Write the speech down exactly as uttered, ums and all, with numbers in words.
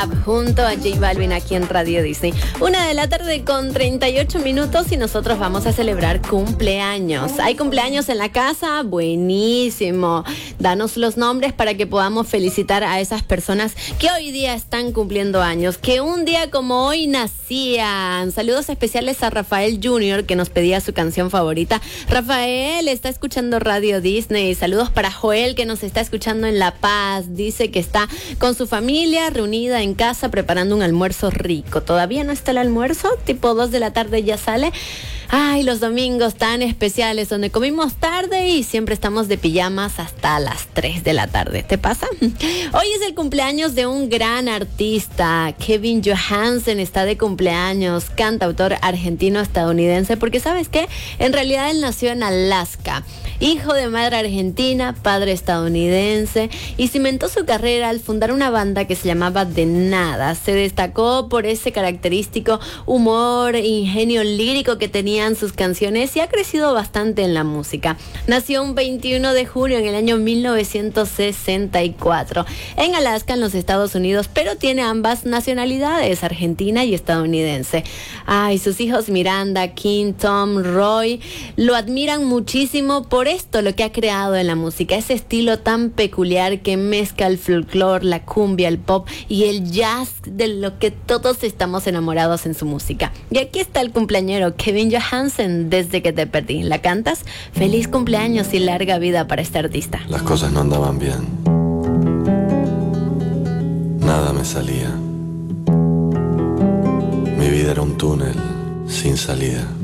Up junto a J Balvin aquí en Radio Disney. Una de la tarde con treinta y ocho minutos y nosotros vamos a celebrar cumpleaños. ¿Hay cumpleaños en la casa? Buenísimo. Danos los nombres para que podamos felicitar a esas personas que hoy día están cumpliendo años, que un día como hoy nacían. Saludos especiales a Rafael junior que nos pedía su canción favorita. Rafael está escuchando Radio Disney. Saludos para Joel que nos está escuchando en La Paz. Dice que está con su familia reunida en casa preparando un almuerzo rico. ¿Todavía no está el almuerzo? Tipo dos de la tarde ya sale. Ay, los domingos tan especiales donde comimos tarde y siempre estamos de pijamas hasta las tres de la tarde. ¿Te pasa? Hoy es el cumpleaños de un gran artista. Kevin Johansen está de cumpleaños, cantautor argentino-estadounidense, porque ¿sabes qué? En realidad él nació en Alaska. Hijo de madre argentina, padre estadounidense, y cimentó su carrera al fundar una banda que se llamaba De Nada. Se destacó por ese característico humor e ingenio lírico que tenían sus canciones y ha crecido bastante en la música. Nació un veintiuno de junio en el año mil novecientos sesenta y cuatro en Alaska, en los Estados Unidos, pero tiene ambas nacionalidades, argentina y estadounidense. Ay, sus hijos Miranda, Kim, Tom, Roy, lo admiran muchísimo por esto, lo que ha creado en la música, ese estilo tan peculiar que mezcla el folclore, la cumbia, el pop y el jazz, de lo que todos estamos enamorados en su música. Y aquí está el cumpleañero Kevin Johansen, Desde que te perdí. ¿La cantas? Feliz cumpleaños y larga vida para este artista. Las cosas no andaban bien. Nada me salía. Mi vida era un túnel sin salida.